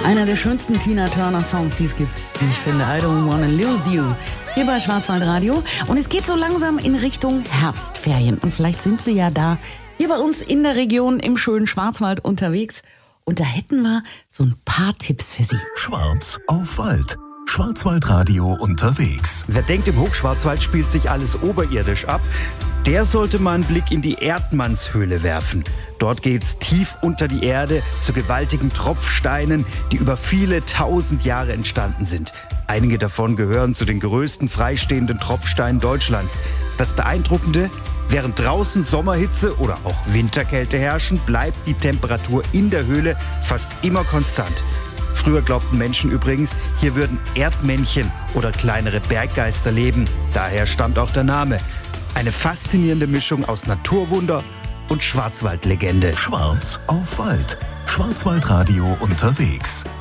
Einer der schönsten Tina Turner Songs, die es gibt. Ich finde, I Don't Wanna Lose You. Hier bei Schwarzwaldradio. Und es geht so langsam in Richtung Herbstferien. Und vielleicht sind Sie ja da, hier bei uns in der Region im schönen Schwarzwald unterwegs. Und da hätten wir so ein paar Tipps für Sie. Schwarz auf Wald. Schwarzwaldradio unterwegs. Wer denkt, im Hochschwarzwald spielt sich alles oberirdisch ab, der sollte mal einen Blick in die Erdmannshöhle werfen. Dort geht's tief unter die Erde zu gewaltigen Tropfsteinen, die über viele tausend Jahre entstanden sind. Einige davon gehören zu den größten freistehenden Tropfsteinen Deutschlands. Das Beeindruckende: während draußen Sommerhitze oder auch Winterkälte herrschen, bleibt die Temperatur in der Höhle fast immer konstant. Früher glaubten Menschen übrigens, hier würden Erdmännchen oder kleinere Berggeister leben. Daher stammt auch der Name. Eine faszinierende Mischung aus Naturwunder und Schwarzwaldlegende. Schwarz auf Wald. Schwarzwaldradio unterwegs.